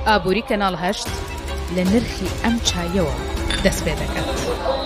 ئابووری کەناڵ 8 لە نرخی ئەم چایەوە دەست پێ دەکات.